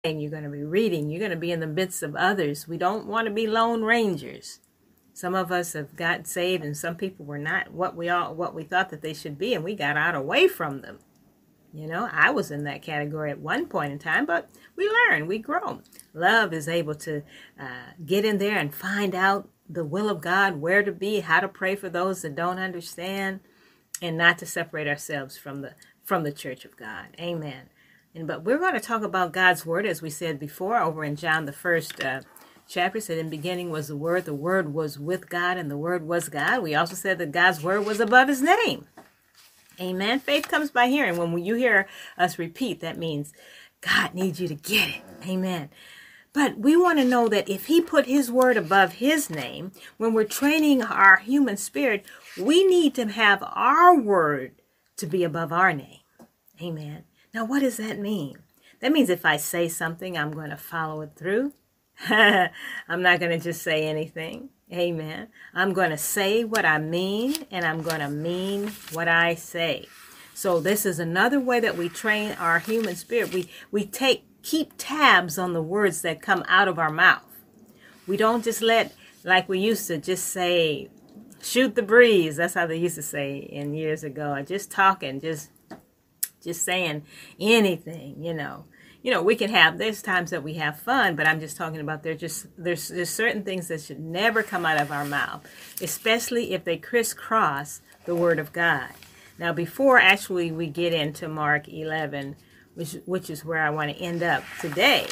you're going to be reading, you're going to be in the midst of others. We don't want to be lone rangers. Some of us have got saved, and some people were not what we thought that they should be, and we got out away from them. You know, I was in that category at one point in time, but we learn, we grow. Love is able to get in there and find out the will of God, where to be, how to pray for those that don't understand, and not to separate ourselves from the church of God. Amen. But we're going to talk about God's word, as we said before, over in John, the first chapter. Said, in the beginning was the Word was with God, and the Word was God. We also said that God's word was above his name. Amen. Faith comes by hearing. When you hear us repeat, that means God needs you to get it. Amen. But we want to know that if he put his word above his name, when we're training our human spirit, we need to have our word to be above our name. Amen. Now, what does that mean? That means if I say something, I'm going to follow it through. I'm not going to just say anything. Amen. I'm going to say what I mean, and I'm going to mean what I say. So this is another way that we train our human spirit. We keep tabs on the words that come out of our mouth. We don't just let, like we used to just say, shoot the breeze. That's how they used to say in years ago. Just talking, just saying anything, you know. You know, there's times that we have fun, but I'm just talking about there's certain things that should never come out of our mouth, especially if they crisscross the word of God. Now, before actually we get into Mark 11, which is where I want to end up today,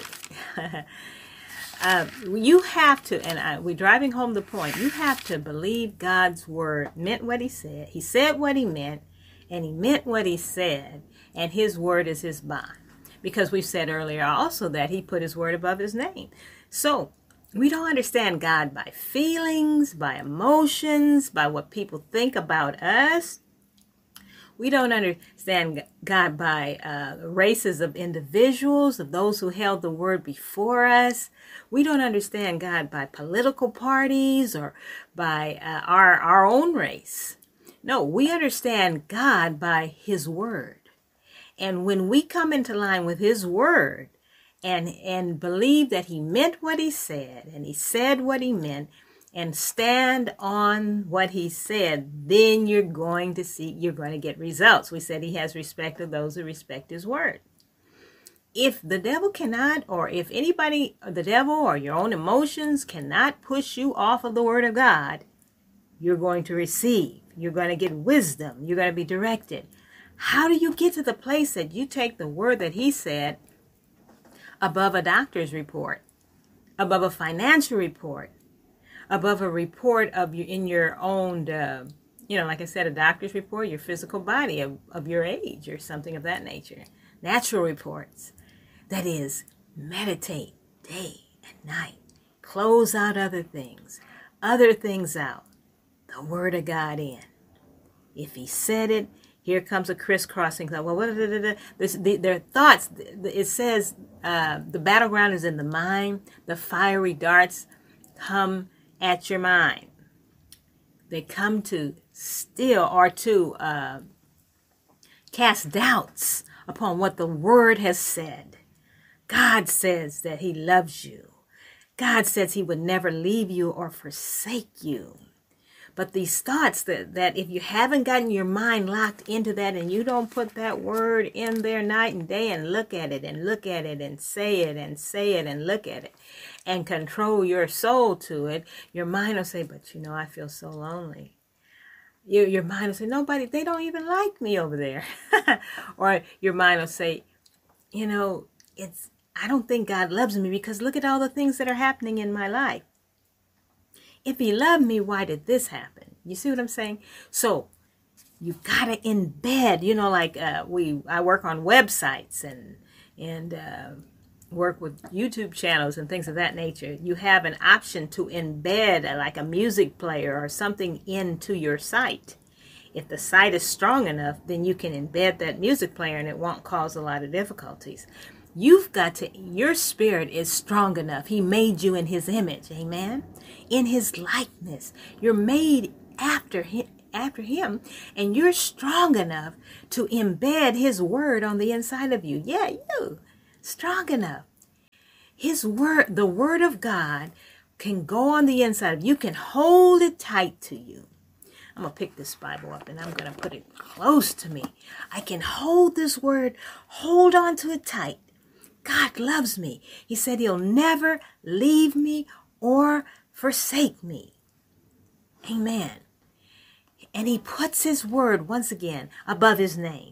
you have to, and we're driving home the point, you have to believe God's word meant what he said. He said what he meant, and he meant what he said, and his word is his bond. Because we've said earlier also that he put his word above his name. So we don't understand God by feelings, by emotions, by what people think about us. We don't understand God by races of individuals, of those who held the word before us. We don't understand God by political parties or by our own race. No, we understand God by his word. And when we come into line with his word and believe that he meant what he said, and he said what he meant, and stand on what he said, then you're going to get results. We said he has respect of those who respect his word. If the devil cannot, or if anybody, the devil or your own emotions cannot push you off of the word of God, you're going to receive. You're going to get wisdom. You're going to be directed. How do you get to the place that you take the word that he said above a doctor's report, above a financial report, above a report of in your own, like I said, a doctor's report, your physical body of your age or something of that nature, natural reports? That is, meditate day and night, close out other things out, the word of God in. If he said it, here comes a crisscrossing. Well, their thoughts, it says the battleground is in the mind. The fiery darts come at your mind. They come to steal or to cast doubts upon what the word has said. God says that he loves you. God says he would never leave you or forsake you. But these thoughts that if you haven't gotten your mind locked into that, and you don't put that word in there night and day and look at it and look at it and say it and say it and look at it and control your soul to it, your mind will say, but I feel so lonely. Your mind will say, they don't even like me over there. Or your mind will say, I don't think God loves me because look at all the things that are happening in my life. If he loved me, why did this happen? You see what I'm saying? So you've got to embed, I work on websites and work with YouTube channels and things of that nature. You have an option to embed like a music player or something into your site. If the site is strong enough, then you can embed that music player and it won't cause a lot of difficulties. Your spirit is strong enough. He made you in his image. Amen. In his likeness. You're made after him, and you're strong enough to embed his word on the inside of you. Yeah, you strong enough. His word, the word of God, can go on the inside of you. You can hold it tight to you. I'm going to pick this Bible up and I'm going to put it close to me. I can hold this word, hold on to it tight. God loves me. He said he'll never leave me or forsake me. Amen. And he puts his word, once again, above his name.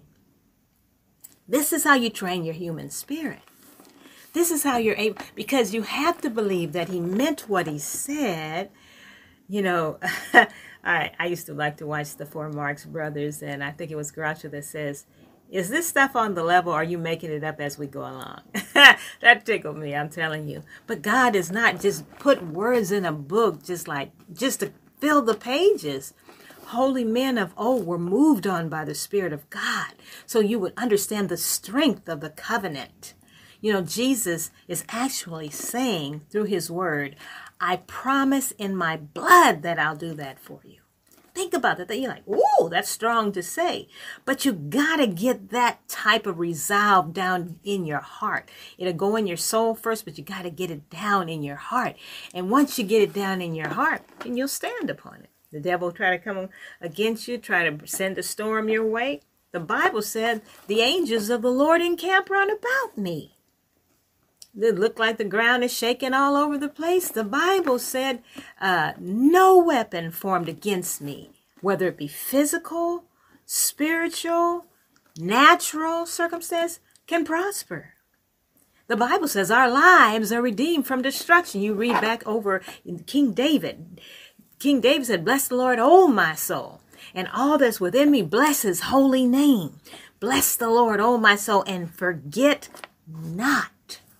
This is how you train your human spirit. This is how you're able, because you have to believe that he meant what he said. You know, I used to like to watch the Four Marx Brothers, and I think it was Groucho that says, is this stuff on the level, or are you making it up as we go along? That tickled me, I'm telling you. But God is not just put words in a book just to fill the pages. Holy men of old were moved on by the Spirit of God, so you would understand the strength of the covenant. You know, Jesus is actually saying through his word, I promise in my blood that I'll do that for you. Think about that. You're like, ooh, that's strong to say. But you got to get that type of resolve down in your heart. It'll go in your soul first, but you got to get it down in your heart. And once you get it down in your heart, then you'll stand upon it. The devil try to come against you, try to send a storm your way. The Bible said, the angels of the Lord encamp round about me. It looked like the ground is shaking all over the place. The Bible said, no weapon formed against me, whether it be physical, spiritual, natural circumstance, can prosper. The Bible says our lives are redeemed from destruction. You read back over King David. King David said, bless the Lord, O my soul, and all that's within me, bless his holy name. Bless the Lord, O my soul, and forget not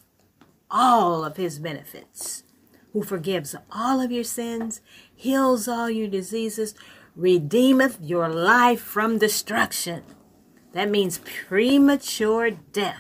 all of his benefits, who forgives all of your sins, heals all your diseases, redeemeth your life from destruction. That means premature death.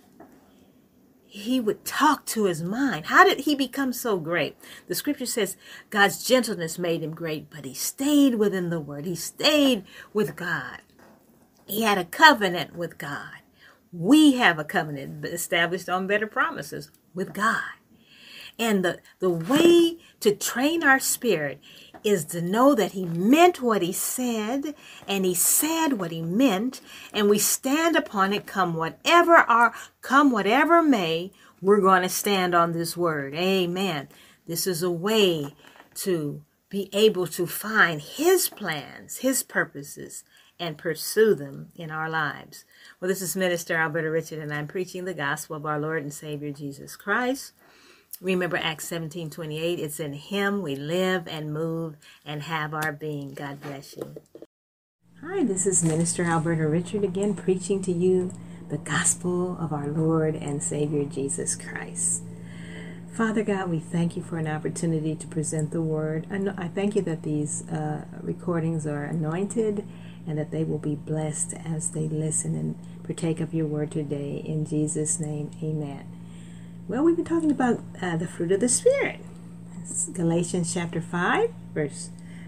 He would talk to his mind. How did he become so great? The scripture says God's gentleness made him great, but he stayed within the word. He stayed with God. He had a covenant with God. We have a covenant established on better promises with God. And the way to train our spirit is to know that he meant what he said, and he said what he meant, and we stand upon it come whatever may, we're going to stand on this word. Amen. This is a way to be able to find his plans, his purposes, and pursue them in our lives. Well, this is Minister Alberta Richard, and I'm preaching the gospel of our Lord and Savior Jesus Christ. Remember Acts 17:28. It's in him we live and move and have our being. God bless you. Hi, this is Minister Alberta Richard again, preaching to you the gospel of our Lord and Savior Jesus Christ. Father God, we thank you for an opportunity to present the word. I thank you that these recordings are anointed and that they will be blessed as they listen and partake of your word today. In Jesus' name, amen. Well, we've been talking about the fruit of the Spirit. It's Galatians chapter 5, verse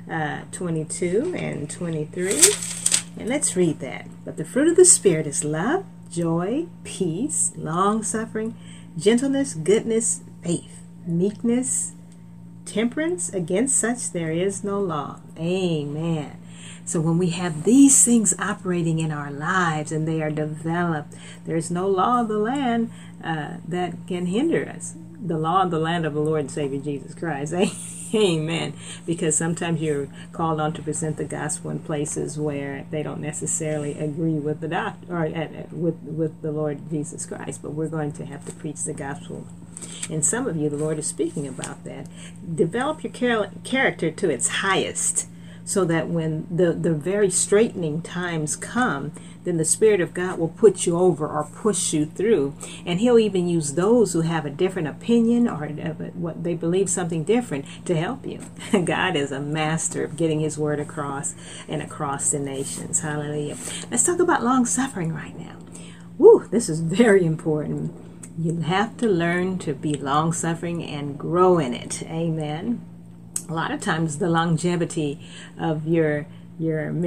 22 and 23. And let's read that. But the fruit of the Spirit is love, joy, peace, long-suffering, gentleness, goodness, faith, meekness, temperance. Against such there is no law. Amen. So when we have these things operating in our lives and they are developed, there's no law of the land that can hinder us. The law of the land of the Lord and Savior Jesus Christ. Amen. Because sometimes you're called on to present the gospel in places where they don't necessarily agree with the doctor or with the Lord Jesus Christ. But we're going to have to preach the gospel. And some of you, the Lord is speaking about that. Develop your character to its highest, so that when the very straightening times come, then the Spirit of God will put you over or push you through. And he'll even use those who have a different opinion or what they believe something different to help you. God is a master of getting his word across and across the nations. Hallelujah. Let's talk about long suffering right now. Woo, this is very important. You have to learn to be long suffering and grow in it. Amen. A lot of times the longevity of your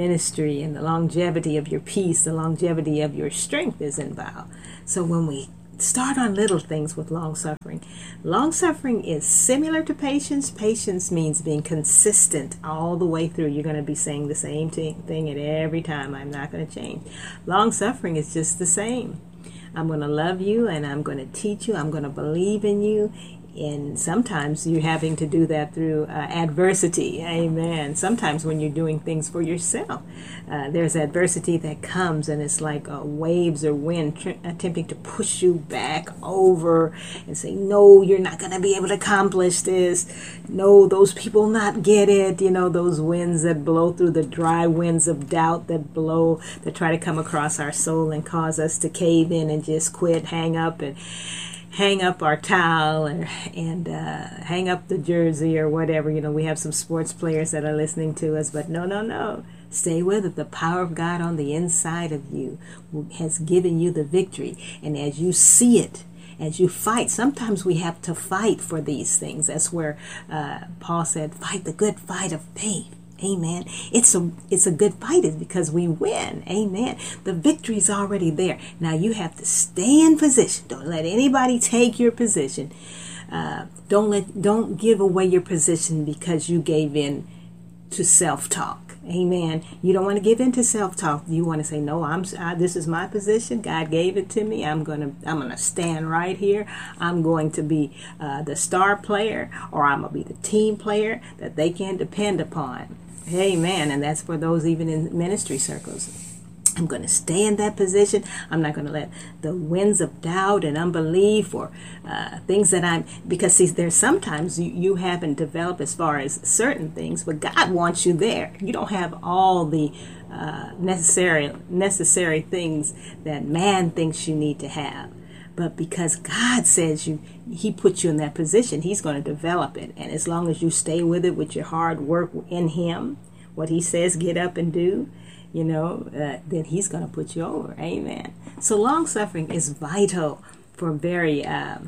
ministry and the longevity of your peace, the longevity of your strength is involved. So when we Start on little things with long suffering. Long suffering is similar to patience. Patience means being consistent all the way through. You're going to be saying the same thing at every time. I'm not going to change. Long suffering is just the same. I'm going to love you, and I'm going to teach you. I'm going to believe in you. And sometimes you're having to do that through adversity. Amen. Sometimes when you're doing things for yourself, there's adversity that comes, and it's like waves or wind attempting to push you back over and say, no, you're not going to be able to accomplish this. No, those people not get it. You know, those winds that blow through, the dry winds of doubt that blow, that try to come across our soul and cause us to cave in and just quit, hang up our towel and hang up the jersey or whatever. You know, we have some sports players that are listening to us, but no. Stay with it. The power of God on the inside of you has given you the victory. And as you see it, as you fight, sometimes we have to fight for these things. That's where Paul said, fight the good fight of faith. Amen. It's a good fight. It's because we win. Amen. The victory's already there. Now you have to stay in position. Don't let anybody take your position. Don't give away your position because you gave in to self-talk. Amen. You don't want to give in to self-talk. You want to say, no, this is my position. God gave it to me. I'm gonna stand right here. I'm going to be the star player, or I'm gonna be the team player that they can depend upon. Amen. And that's for those even in ministry circles. I'm going to stay in that position. I'm not going to let the winds of doubt and unbelief or things that because see, there's sometimes you haven't developed as far as certain things, but God wants you there. You don't have all the necessary things that man thinks you need to have. But because God says He put you in that position, He's going to develop it. And as long as you stay with it with your hard work in Him, what He says, get up and do, then He's going to put you over. Amen. So long suffering is vital for very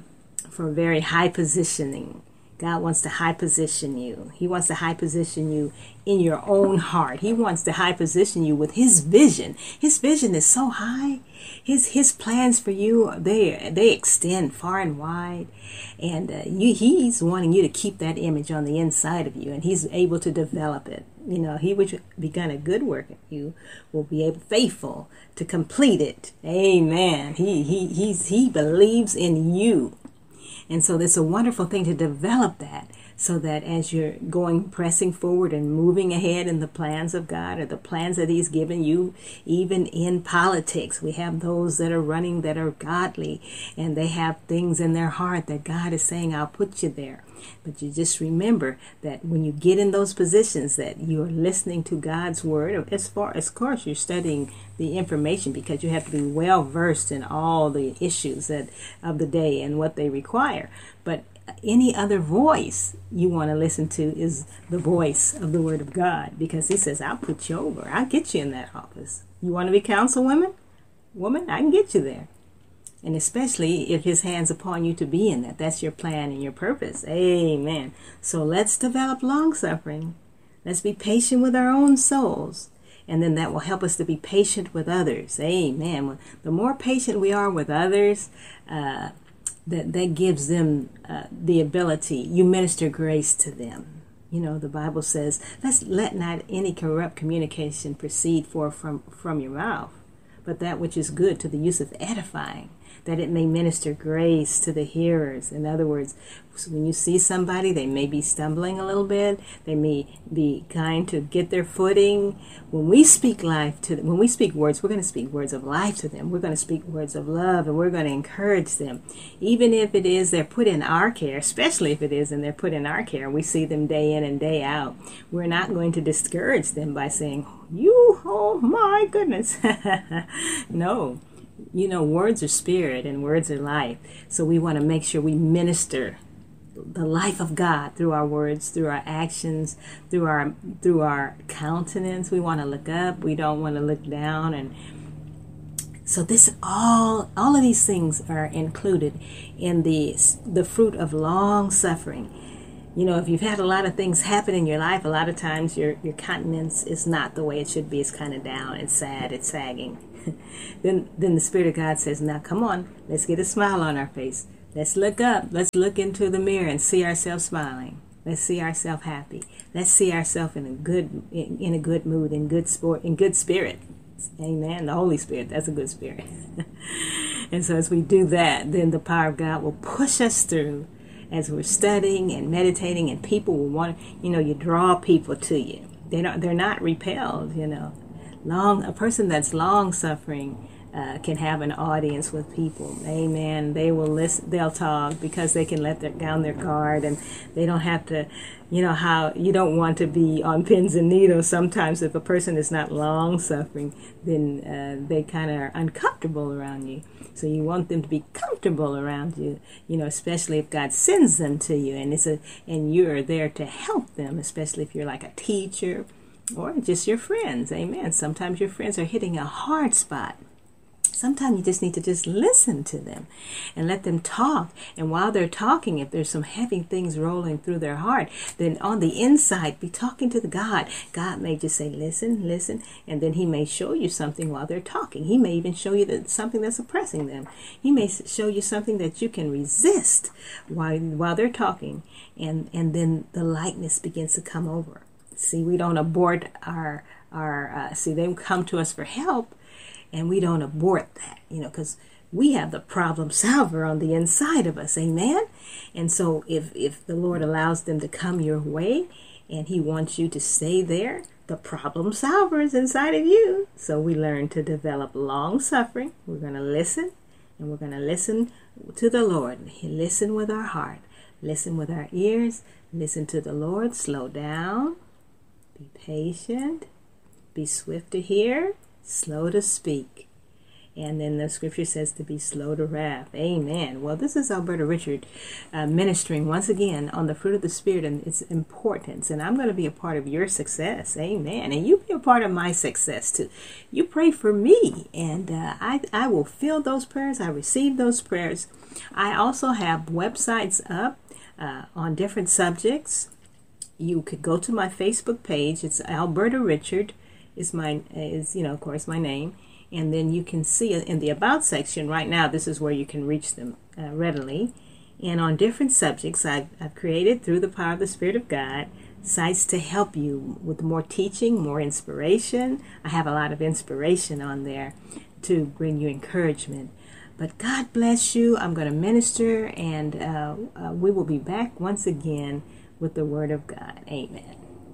high positioning. God wants to high position you. He wants to high position you in your own heart. He wants to high position you with His vision. His vision is so high. His plans for you, they extend far and wide. And He's wanting you to keep that image on the inside of you. And He's able to develop it. He which begun a good work in you will be able, faithful to complete it. Amen. He believes in you. And so it's a wonderful thing to develop that, so that as you're pressing forward and moving ahead in the plans of God, or the plans that He's given you, even in politics, we have those that are running that are godly, and they have things in their heart that God is saying, I'll put you there. But you just remember that when you get in those positions, that you're listening to God's word. As far as, of course, you're studying the information, because you have to be well versed in all the issues of the day and what they require. But any other voice you want to listen to is the voice of the Word of God, because He says, I'll put you over. I'll get you in that office. You want to be councilwoman? Woman, I can get you there. And especially if His hand's upon you to be in that. That's your plan and your purpose. Amen. So let's develop long suffering. Let's be patient with our own souls. And then that will help us to be patient with others. Amen. The more patient we are with others, that gives them the ability. You minister grace to them. The Bible says, let not any corrupt communication proceed forth from your mouth, but that which is good to the use of edifying, that it may minister grace to the hearers. In other words, when you see somebody, they may be stumbling a little bit. They may be kind to get their footing. When we speak life to them, when we speak words, we're going to speak words of life to them. We're going to speak words of love, and we're going to encourage them. Even if it is they're put in our care, especially if it is and they're put in our care, we see them day in and day out. We're not going to discourage them by saying, oh my goodness. No. Words are spirit and words are life. So we want to make sure we minister the life of God through our words, through our actions, through our countenance. We want to look up. We don't want to look down. And so this all of these things are included in the fruit of long suffering. if you've had a lot of things happen in your life, a lot of times your countenance is not the way it should be. It's kind of down, it's sad, it's sagging. then the Spirit of God says, now come on, let's get a smile on our face. Let's look up. Let's look into the mirror and see ourselves smiling. Let's see ourselves happy. Let's see ourselves in a good mood, in good spirit. Amen. The Holy Spirit, that's a good spirit. And so as we do that, then the power of God will push us through as we're studying and meditating, and people will want to, you draw people to you. They're not repelled, A person that's long suffering can have an audience with people. Amen. They will listen. They'll talk because they can let down their guard, and they don't have to. How you don't want to be on pins and needles. Sometimes, if a person is not long suffering, then they kind of are uncomfortable around you. So you want them to be comfortable around you. Especially if God sends them to you, and you're there to help them. Especially if you're like a teacher or just your friends. Amen. Sometimes your friends are hitting a hard spot. Sometimes you just need to just listen to them and let them talk. And while they're talking, if there's some heavy things rolling through their heart, then on the inside, be talking to the God. God may just say, listen, and then he may show you something while they're talking. He may even show you something that's oppressing them. He may show you something that you can resist while they're talking, and then the lightness begins to come over. See, we don't abort they come to us for help, and we don't abort that, because we have the problem solver on the inside of us. Amen. And so if the Lord allows them to come your way and he wants you to stay there, the problem solver is inside of you. So we learn to develop long suffering. We're going to listen, and we're going to listen to the Lord. Listen with our heart. Listen with our ears. Listen to the Lord. Slow down. Be patient. Be swift to hear. Slow to speak. And then the scripture says to be slow to wrath. Amen. Well, this is Alberta Richard ministering once again on the fruit of the Spirit and its importance. And I'm going to be a part of your success. Amen. And you be a part of my success too. You pray for me, and I will fill those prayers. I receive those prayers. I also have websites up on different subjects. You could go to my Facebook page. It's Alberta Richard. Is of course my name, and then you can see in the about section right now, this is where you can reach them readily. And on different subjects, I've created, through the power of the Spirit of God, sites to help you with more teaching, more inspiration. I have a lot of inspiration on there to bring you encouragement. But God bless you. I'm going to minister, and we will be back once again with the Word of God. Amen.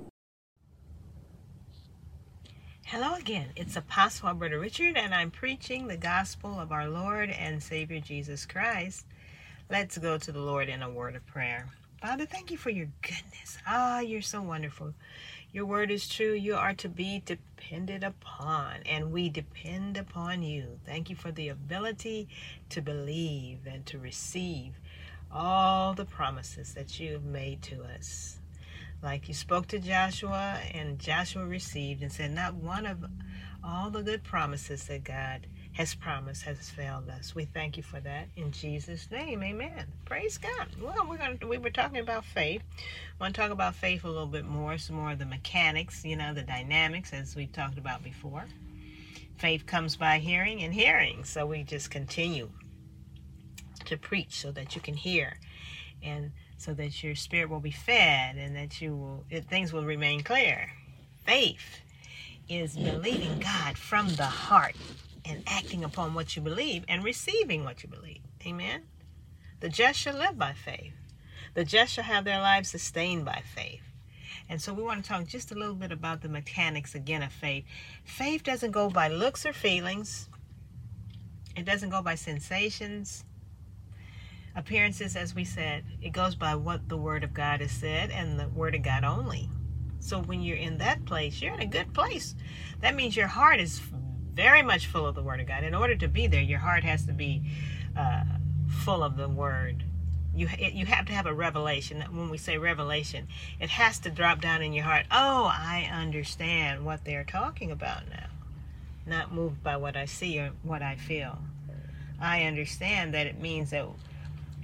Hello again. It's Apostle Alberta Richard, and I'm preaching the gospel of our Lord and Savior Jesus Christ. Let's go to the Lord in a word of prayer. Father, thank you for your goodness. You're so wonderful. Your word is true. You are to be depended upon, and we depend upon you. Thank you for the ability to believe and to receive all the promises that you have made to us. Like you spoke to Joshua, and Joshua received and said, not one of all the good promises that God has promised has failed us. We thank you for that in Jesus' name. Amen. Praise God. Well, we were talking about faith. I want to talk about faith a little bit more. Some more of the mechanics, the dynamics, as we talked about before. Faith comes by hearing, and hearing. So we just continue to preach so that you can hear, and so that your spirit will be fed, and that things will remain clear. Faith is believing God from the heart and acting upon what you believe and receiving what you believe. Amen. The just shall live by faith. The just shall have their lives sustained by faith. And so we want to talk just a little bit about the mechanics again of faith. Faith doesn't go by looks or feelings. It doesn't go by sensations, appearances, as we said. It goes by what the Word of God has said, and the Word of God only. So when you're in that place, you're in a good place. That means your heart is very much full of the Word of God. In order to be there, your heart has to be full of the Word. You have to have a revelation. When we say revelation, it has to drop down in your heart. Oh, I understand what they're talking about now. Not moved by what I see or what I feel. I understand that it means that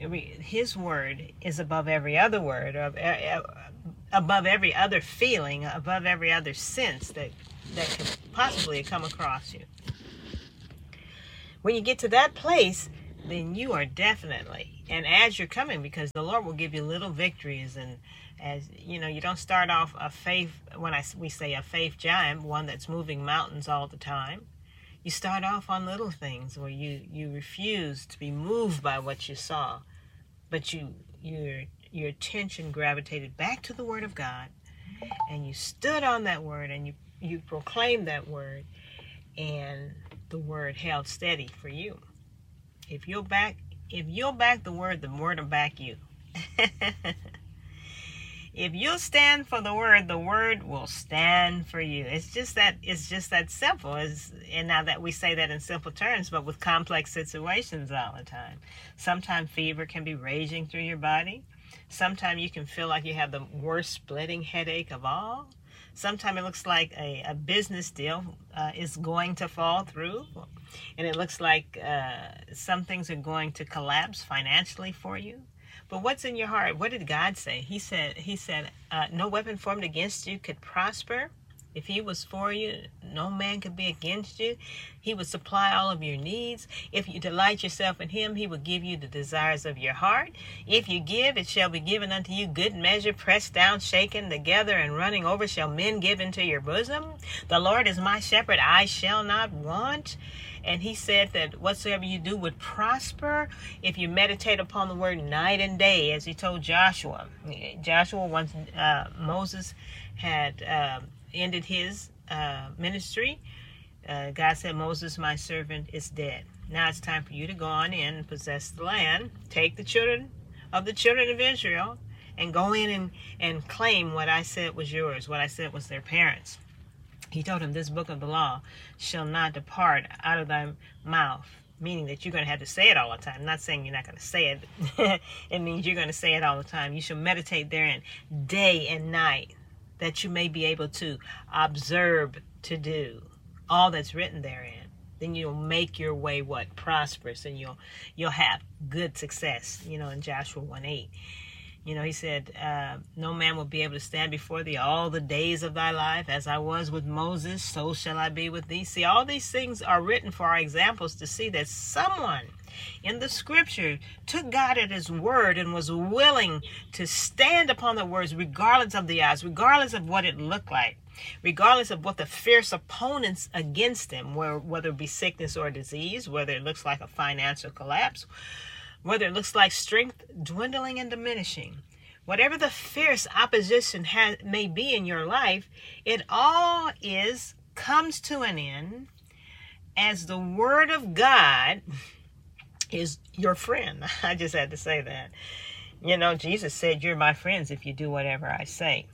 His word is above every other word, above every other feeling, above every other sense that could possibly come across you. When you get to that place, then you are definitely, and as you're coming, because the Lord will give you little victories, and as you know, you don't start off a faith, we say a faith giant, one that's moving mountains all the time. You start off on little things where you refuse to be moved by what you saw, but your attention gravitated back to the Word of God, and you stood on that Word, and you proclaimed that Word, and the Word held steady for you. If you'll back the Word will back you. If you'll stand for the Word will stand for you. It's just that simple. And now that we say that in simple terms, but with complex situations all the time. Sometimes fever can be raging through your body. Sometimes you can feel like you have the worst splitting headache of all. Sometimes it looks like a business deal is going to fall through. And it looks like some things are going to collapse financially for you. But what's in your heart? What did God say? He said, no weapon formed against you could prosper. If he was for you, no man could be against you. He would supply all of your needs. If you delight yourself in him, he will give you the desires of your heart. If you give, it shall be given unto you. Good measure, pressed down, shaken together, and running over, shall men give into your bosom. The Lord is my shepherd, I shall not want. And he said that whatsoever you do would prosper if you meditate upon the word night and day, as he told Joshua. Joshua, once Moses had ended his ministry, God said, Moses, my servant, is dead. Now it's time for you to go on in and possess the land. Take the children of Israel and go in and claim what I said was yours, what I said was their parents. He told him, this book of the law shall not depart out of thy mouth, meaning that you're going to have to say it all the time. I'm not saying you're not going to say it. It means you're going to say it all the time. You shall meditate therein day and night, that you may be able to observe to do all that's written therein. Then you'll make your way prosperous, and you'll have good success. In Joshua 1:8. He said, no man will be able to stand before thee all the days of thy life. As I was with Moses, so shall I be with thee. See, all these things are written for our examples to see that someone in the scripture took God at his word and was willing to stand upon the words regardless of the odds, regardless of what it looked like, regardless of what the fierce opponents against him were, whether it be sickness or disease, whether it looks like a financial collapse, whether it looks like strength dwindling and diminishing. Whatever the fierce opposition may be in your life, it all comes to an end as the Word of God is your friend. I just had to say that. Jesus said, you're my friends if you do whatever I say.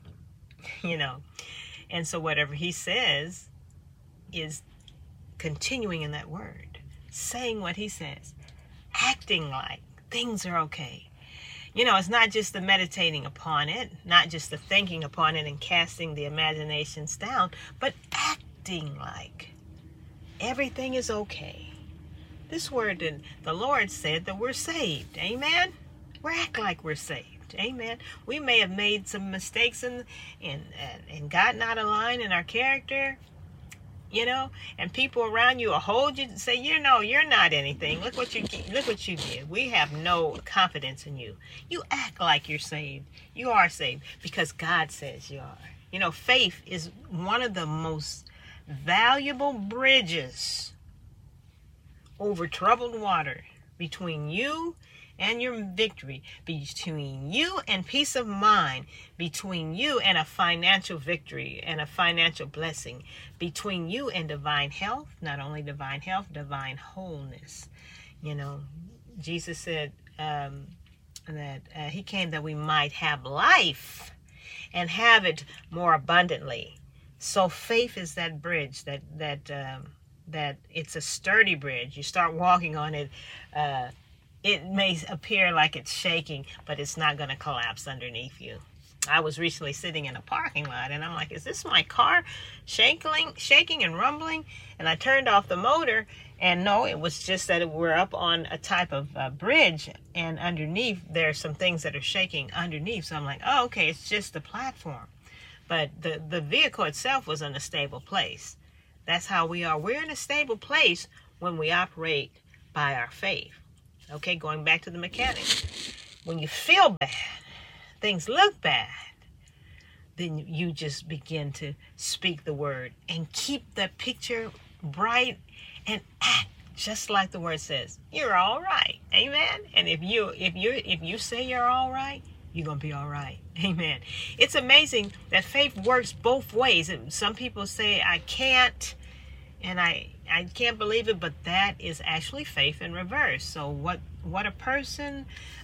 And so whatever he says is continuing in that word, saying what he says, acting like things are okay. It's not just the meditating upon it, not just the thinking upon it and casting the imaginations down, but acting like everything is okay. This word, the Lord said that we're saved. Amen? We act like we're saved. Amen? We may have made some mistakes and gotten out of line in our character, and people around you will hold you and say, you're not anything. Look what you did. We have no confidence in you. You act like you're saved. You are saved because God says you are. Faith is one of the most valuable bridges over troubled water between you and your victory, between you and peace of mind, between you and a financial victory and a financial blessing, between you and divine health, not only divine health, divine wholeness. Jesus said that he came that we might have life and have it more abundantly. So faith is that bridge that it's a sturdy bridge. You start walking on it, it may appear like it's shaking, but it's not going to collapse underneath you. I was recently sitting in a parking lot, and I'm like, is this my car shaking and rumbling? And I turned off the motor, and no, it was just that we're up on a type of bridge, and underneath there's some things that are shaking underneath. So I'm like, oh, okay, it's just the platform. But the vehicle itself was in a stable place. That's how we are. We're in a stable place when we operate by our faith. Okay, going back to the mechanics. When you feel bad, things look bad, then you just begin to speak the word and keep the picture bright and act just like the word says. You're all right. Amen. And if you say you're all right, you're going to be all right. Amen. It's amazing that faith works both ways. Some people say, I can't, and I can't believe it, but that is actually faith in reverse. So what a person,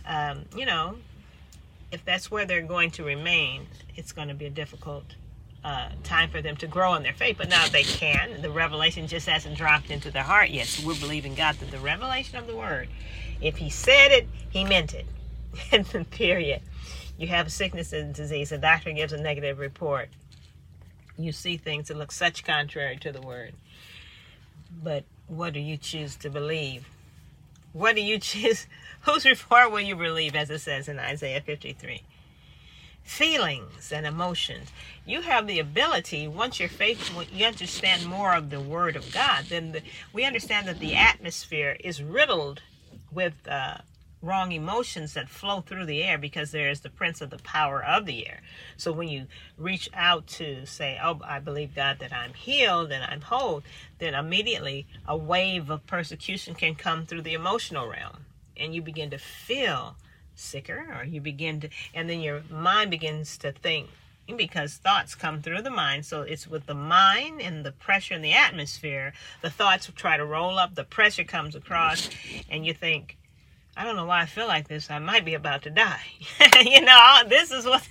if that's where they're going to remain, it's going to be a difficult time for them to grow in their faith. But now they can. The revelation just hasn't dropped into their heart yet. So we're believing God that the revelation of the word, if he said it, he meant it. And period. You have sickness and disease. A doctor gives a negative report. You see things that look such contrary to the word. But what do you choose to believe? What do you choose? Whose report will you believe, as it says in Isaiah 53? Feelings and emotions. You have the ability, once you're faithful, you understand more of the word of God, then we understand that the atmosphere is riddled with wrong emotions that flow through the air, because there is the prince of the power of the air. So when you reach out to say, oh, I believe God that I'm healed and I'm whole, then immediately a wave of persecution can come through the emotional realm, and you begin to feel sicker, or you begin to, and then your mind begins to think, because thoughts come through the mind. So it's with the mind and the pressure in the atmosphere, the thoughts will try to roll up, the pressure comes across, and you think, I don't know why I feel like this. I might be about to die. This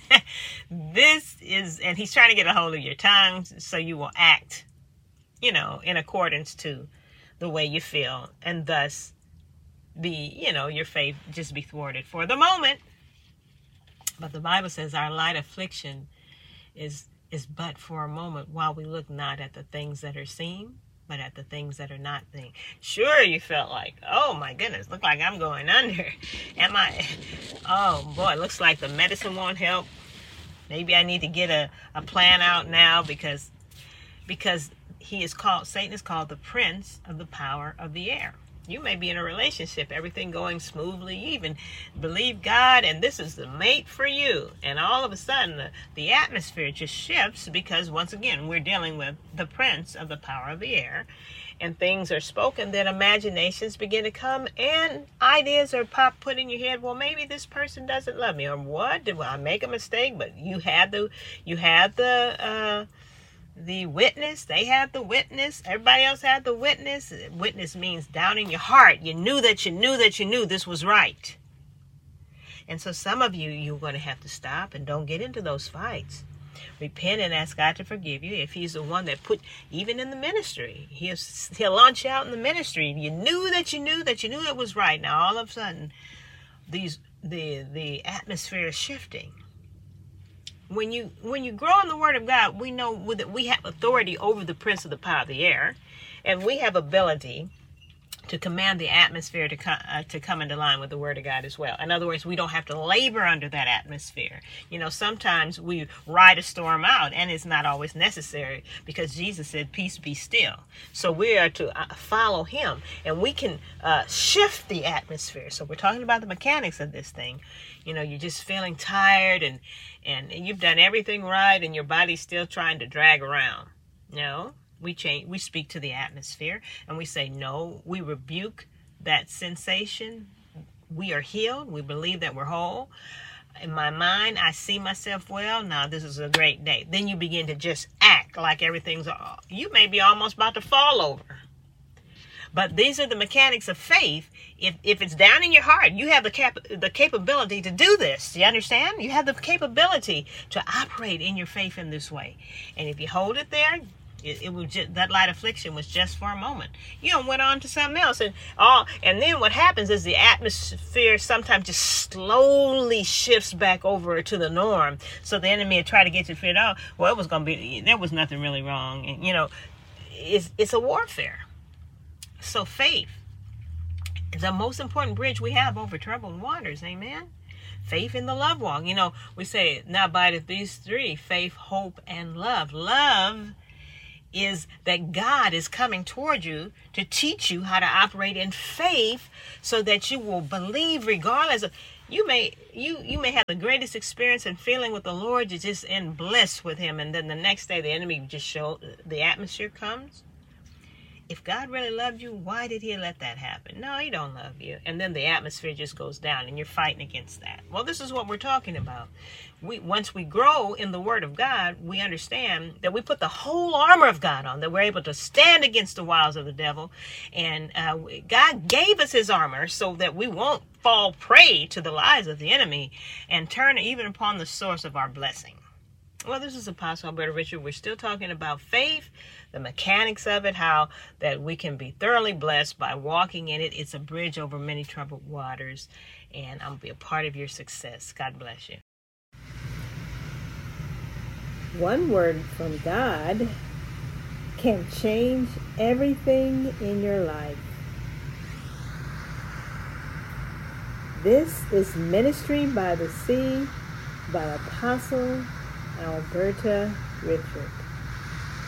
is, and he's trying to get a hold of your tongue so you will act, in accordance to the way you feel. And thus your faith just be thwarted for the moment. But the Bible says our light affliction is but for a moment, while we look not at the things that are seen, but at the things that are not seen. Sure, you felt like, oh my goodness, look like I'm going under. Oh boy, it looks like the medicine won't help. Maybe I need to get a plan out now, because Satan is called the prince of the power of the air. You may be in a relationship, everything going smoothly, you even believe God, and this is the mate for you. And all of a sudden, the atmosphere just shifts, because once again, we're dealing with the prince of the power of the air. And things are spoken, then imaginations begin to come, and ideas are put in your head. Well, maybe this person doesn't love me, or what? Did I make a mistake? But you had the witness. They had the witness. Everybody else had the witness. Witness means down in your heart, you knew that you knew this was right. And so some of you're going to have to stop and don't get into those fights. Repent and ask God to forgive you. If he's the one that put, even in the ministry, he'll launch you out in the ministry. You knew that you knew it was right. Now all of a sudden, the atmosphere is shifting. When you grow in the Word of God, we know that we have authority over the prince of the power of the air, and we have ability to command the atmosphere to come into line with the Word of God as well. In other words, we don't have to labor under that atmosphere. Sometimes we ride a storm out, and it's not always necessary, because Jesus said, peace be still. So we are to follow him, and we can shift the atmosphere. So we're talking about the mechanics of this thing. You're just feeling tired, and you've done everything right, and your body's still trying to drag around. No. We speak to the atmosphere, and we say, no, we rebuke that sensation. We are healed. We believe that we're whole. In my mind, I see myself well. Now, this is a great day. Then you begin to just act like you may be almost about to fall over. But these are the mechanics of faith. If it's down in your heart, you have the capability to do this. Do you understand? You have the capability to operate in your faith in this way. And if you hold it there, It was just, that light affliction was just for a moment. Went on to something else, and then what happens is the atmosphere sometimes just slowly shifts back over to the norm. So the enemy would try to get you to feel, oh, well, it was gonna be, there was nothing really wrong, and it's a warfare. So faith is the most important bridge we have over troubled waters. Amen. Faith in the love walk. We say, now abideth these three: faith, hope, and love. Love is that God is coming toward you to teach you how to operate in faith, so that you will believe regardless of, you may have the greatest experience and feeling with the Lord. You're just in bliss with him, and then the next day the enemy just the atmosphere comes. If God really loved you, why did he let that happen? No, he don't love you. And then the atmosphere just goes down and you're fighting against that. Well, this is what we're talking about. Once we grow in the Word of God, we understand that we put the whole armor of God on, that we're able to stand against the wiles of the devil. And God gave us his armor so that we won't fall prey to the lies of the enemy and turn even upon the source of our blessing. Well, this is Apostle Alberta Richard. We're still talking about faith, the mechanics of it, how that we can be thoroughly blessed by walking in it. It's a bridge over many troubled waters, and I'll be a part of your success. God bless you. One word from God can change everything in your life. This is Ministry by the Sea by Apostle Alberta Richard.